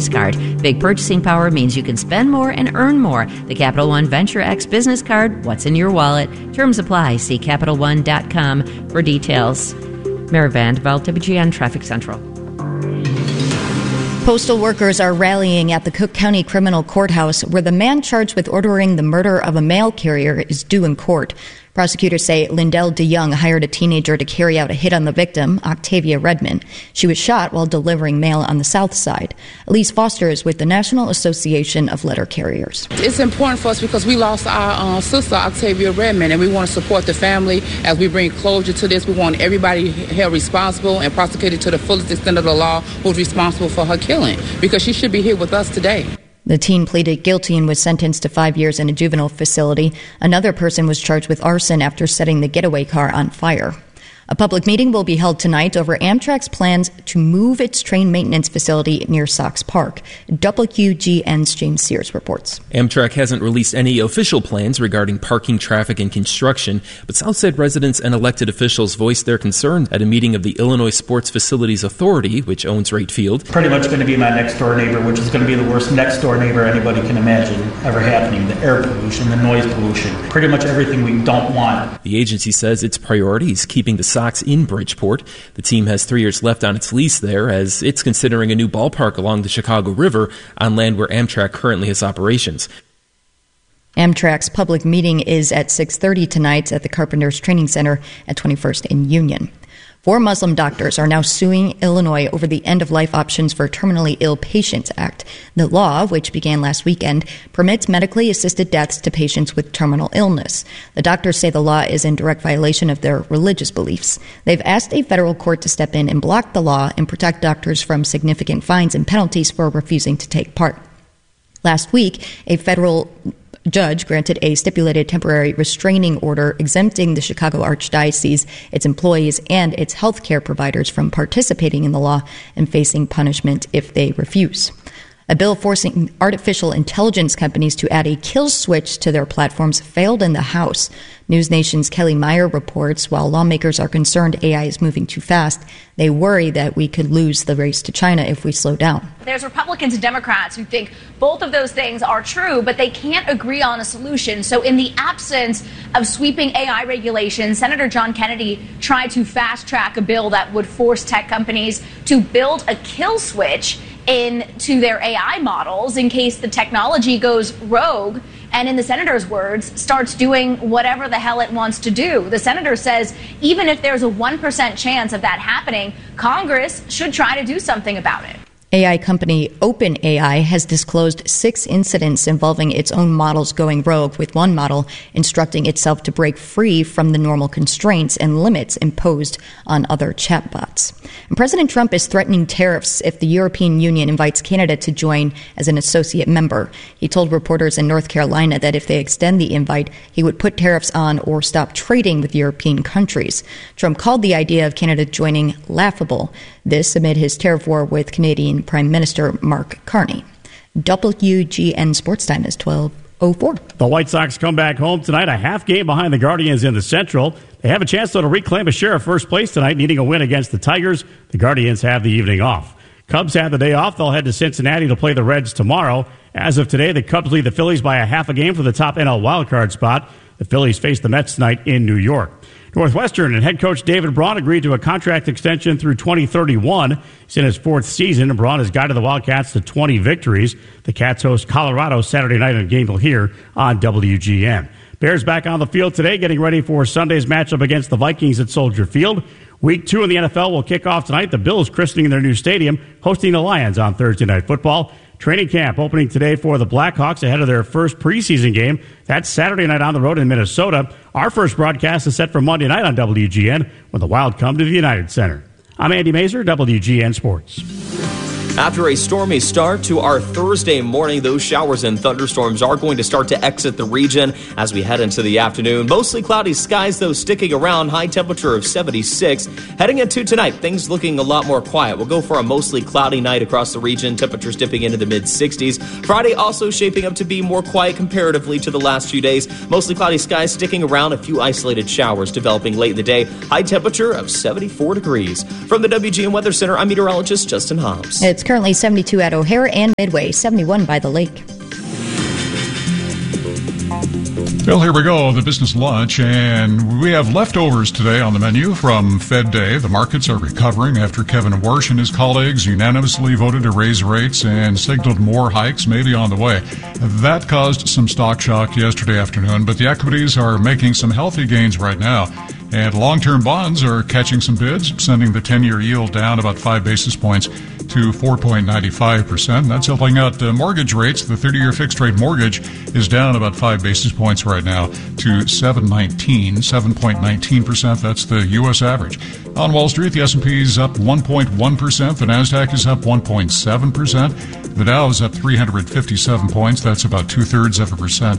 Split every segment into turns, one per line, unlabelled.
Business Card. Big purchasing power means you can spend more and earn more. The Capital One Venture X Business Card, what's in your wallet? Terms apply. See CapitalOne.com for details. Mary Vanderveld, WGN Traffic Central.
Postal workers are rallying at the Cook County Criminal Courthouse where the man charged with ordering the murder of a mail carrier is due in court. Prosecutors say Lindell DeYoung hired a teenager to carry out a hit on the victim, Octavia Redman. She was shot while delivering mail on the south side. Elise Foster is with the National Association of Letter Carriers.
It's important for us because we lost our sister, Octavia Redman, and we want to support the family as we bring closure to this. We want everybody held responsible and prosecuted to the fullest extent of the law who's responsible for her killing, because she should be here with us today.
The teen pleaded guilty and was sentenced to 5 years in a juvenile facility. Another person was charged with arson after setting the getaway car on fire. A public meeting will be held tonight over Amtrak's plans to move its train maintenance facility near Sox Park. WGN's James Sears reports.
Amtrak hasn't released any official plans regarding parking, traffic, and construction, but Southside residents and elected officials voiced their concerns at a meeting of the Illinois Sports Facilities Authority, which owns Wright Field.
Pretty much going to be my next door neighbor, which is going to be the worst next door neighbor anybody can imagine ever happening. The air pollution, the noise pollution, pretty much everything we don't want.
The agency says its priority is keeping the Sox in Bridgeport. The team has 3 years left on its lease there, as it's considering a new ballpark along the Chicago River on land where Amtrak currently has operations.
Amtrak's public meeting is at 6:30 tonight at the Carpenters Training Center at 21st and Union. 4 Muslim doctors are now suing Illinois over the End-of-Life Options for Terminally Ill Patients Act. The law, which began last weekend, permits medically assisted deaths to patients with terminal illness. The doctors say the law is in direct violation of their religious beliefs. They've asked a federal court to step in and block the law and protect doctors from significant fines and penalties for refusing to take part. Last week, a federal judge granted a stipulated temporary restraining order exempting the Chicago Archdiocese, its employees, and its health care providers from participating in the law and facing punishment if they refuse. A bill forcing artificial intelligence companies to add a kill switch to their platforms failed in the House. News Nation's Kelly Meyer reports while lawmakers are concerned AI is moving too fast, they worry that we could lose the race to China if we slow down.
There's Republicans and Democrats who think both of those things are true, but they can't agree on a solution. So in the absence of sweeping AI regulations, Senator John Kennedy tried to fast track a bill that would force tech companies to build a kill switch into their AI models in case the technology goes rogue and, in the senator's words, starts doing whatever the hell it wants to do. The senator says even if there's a 1% chance of that happening, Congress should try to do something about it.
AI company OpenAI has disclosed 6 incidents involving its own models going rogue, with one model instructing itself to break free from the normal constraints and limits imposed on other chatbots. And President Trump is threatening tariffs if the European Union invites Canada to join as an associate member. He told reporters in North Carolina that if they extend the invite, he would put tariffs on or stop trading with European countries. Trump called the idea of Canada joining laughable. This amid his tariff war with Canadian Prime Minister Mark Carney. WGN Sports Time is 12:04.
The White Sox come back home tonight, a half game behind the Guardians in the Central. They have a chance, though, to reclaim a share of first place tonight, needing a win against the Tigers. The Guardians have the evening off. Cubs have the day off. They'll head to Cincinnati to play the Reds tomorrow. As of today, the Cubs lead the Phillies by a half a game for the top NL wildcard spot. The Phillies face the Mets tonight in New York. Northwestern and head coach David Braun agreed to a contract extension through 2031. He's in his 4th season, and Braun has guided the Wildcats to 20 victories. The Cats host Colorado Saturday night in Gainesville here on WGN. Bears back on the field today, getting ready for Sunday's matchup against the Vikings at Soldier Field. Week 2 in the NFL will kick off tonight. The Bills christening their new stadium, hosting the Lions on Thursday Night Football. Training camp opening today for the Blackhawks ahead of their first preseason game. That's Saturday night on the road in Minnesota. Our first broadcast is set for Monday night on WGN when the Wild come to the United Center. I'm Andy Mazer, WGN Sports.
After a stormy start to our Thursday morning, those showers and thunderstorms are going to start to exit the region as we head into the afternoon. Mostly cloudy skies, though, sticking around. High temperature of 76. Heading into tonight, things looking a lot more quiet. We'll go for a mostly cloudy night across the region. Temperatures dipping into the mid-60s. Friday also shaping up to be more quiet comparatively to the last few days. Mostly cloudy skies sticking around. A few isolated showers developing late in the day. High temperature of 74 degrees. From the WGN Weather Center, I'm meteorologist Justin Hobbs.
It's It's currently 72 at O'Hare and Midway, 71 by the lake.
Well, here we go, the business lunch, and we have leftovers today on the menu from Fed Day. The markets are recovering after Kevin Warsh and his colleagues unanimously voted to raise rates and signaled more hikes may be on the way. That caused some stock shock yesterday afternoon, but the equities are making some healthy gains right now. And long-term bonds are catching some bids, sending the 10-year yield down about 5 basis points to 4.95%. That's helping out mortgage rates. The 30-year fixed-rate mortgage is down about 5 basis points right now to 7.19%. That's the U.S. average. On Wall Street, the S&P is up 1.1%. The Nasdaq is up 1.7%. The Dow is up 357 points. That's about 0.2%.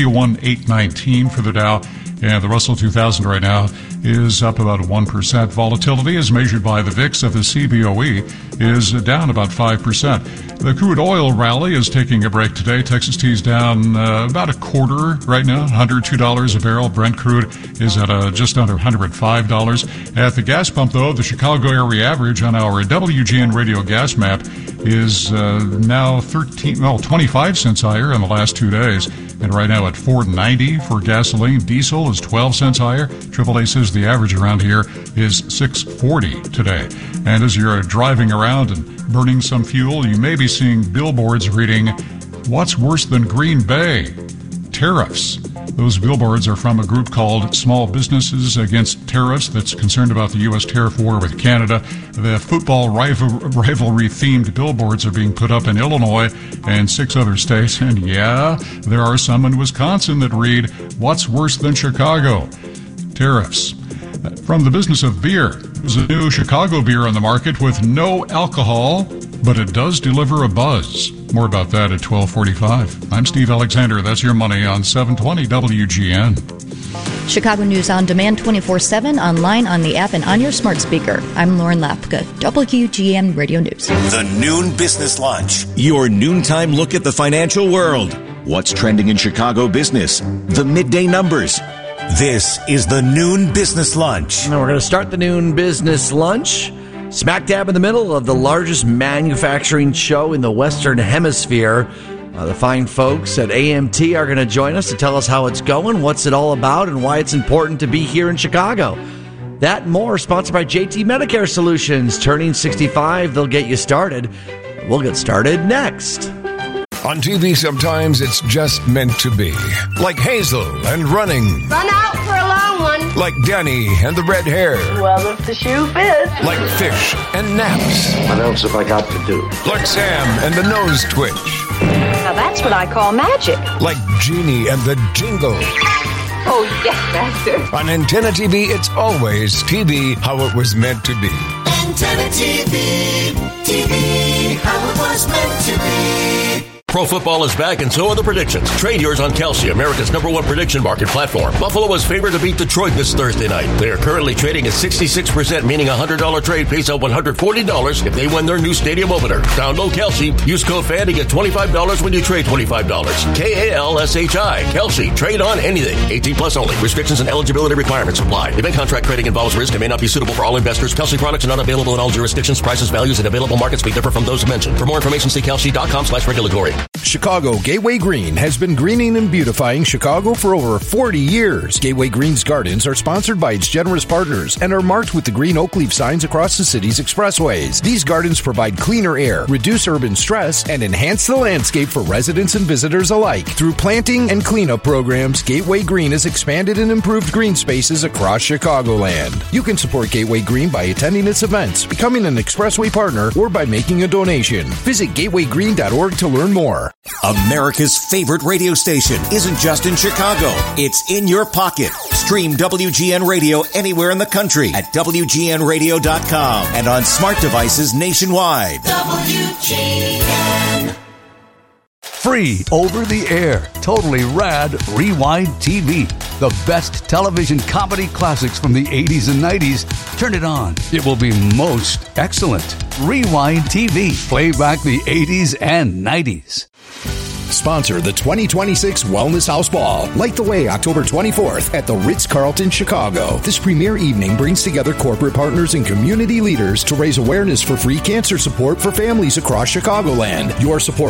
51,819 for the Dow. And the Russell 2000 right now is up about 1%. Volatility, as measured by the VIX of the CBOE, is down about 5%. The crude oil rally is taking a break today. Texas Tea is down about a quarter right now, $102 a barrel. Brent crude is at just under $105. At the gas pump, though, the Chicago area average on our WGN radio gas map is now 25 cents higher in the last 2 days. And right now at $4.90 for gasoline. Diesel is 12 cents higher. AAA says the average around here is $6.40 today. And as you're driving around and burning some fuel, you may be seeing billboards reading, "What's worse than Green Bay? Tariffs." Those billboards are from a group called Small Businesses Against Tariffs that's concerned about the U.S. tariff war with Canada. The football rivalry-themed billboards are being put up in Illinois and 6 other states. And yeah, there are some in Wisconsin that read, "What's worse than Chicago? Tariffs." From the business of beer, there's a new Chicago beer on the market with no alcohol, but it does deliver a buzz. More about that at 12:45. I'm Steve Alexander. That's your money on 720 WGN.
Chicago News on demand 24/7, online, on the app, and on your smart speaker. I'm Lauren Lapka, WGN Radio News.
The Noon Business Lunch, your noontime look at the financial world. What's trending in Chicago business? The midday numbers. This is the Noon Business Lunch.
Now we're going to start the Noon Business Lunch smack dab in the middle of the largest manufacturing show in the Western Hemisphere. The fine folks at AMT are going to join us to tell us how it's going, what's it all about, and why it's important to be here in Chicago. That and more, sponsored by JT Medicare Solutions. Turning 65, they'll get you started. We'll get started next.
On TV, sometimes it's just meant to be. Like Hazel and running.
Run out for a long one.
Like Danny and the red hair.
Well, if the shoe fits.
Like Fish and naps.
What else have I got to do?
Like Sam and the nose twitch.
Now that's what I call magic.
Like Jeannie and the jingle.
Oh, yes, Master.
On Antenna TV, it's always TV how it was meant to be.
Antenna TV, TV how it was meant to be.
Pro football is back, and so are the predictions. Trade yours on Kelsey, America's #1 prediction market platform. Buffalo was favored to beat Detroit this Thursday night. They are currently trading at 66%, meaning a $100 trade pays out $140 if they win their new stadium opener. Download Kelsey. Use code FAN to get $25 when you trade $25. KALSHI. Kelsey. Trade on anything. 18 plus only. Restrictions and eligibility requirements apply. Event contract trading involves risk and may not be suitable for all investors. Kelsey products are not available in all jurisdictions. Prices, values, and available markets may differ from those mentioned. For more information, see kelsey.com/regulatory.
Chicago Gateway Green has been greening and beautifying Chicago for over 40 years. Gateway Green's gardens are sponsored by its generous partners and are marked with the green oak leaf signs across the city's expressways. These gardens provide cleaner air, reduce urban stress, and enhance the landscape for residents and visitors alike. Through planting and cleanup programs, Gateway Green has expanded and improved green spaces across Chicagoland. You can support Gateway Green by attending its events, becoming an expressway partner, or by making a donation. Visit gatewaygreen.org to learn more.
America's favorite radio station isn't just in Chicago. It's in your pocket. Stream WGN Radio anywhere in the country at WGNradio.com and on smart devices nationwide.
WGN.
Free over the air, totally rad Rewind TV. The best television comedy classics from the 80s and 90s. Turn it on. It will be most excellent. Rewind TV. Play back the 80s and 90s.
sponsor the 2026 Wellness House Ball. Light the way October 24th at the Ritz-Carlton Chicago. This premier evening brings together corporate partners and community leaders to raise awareness for free cancer support for families across Chicagoland. Your support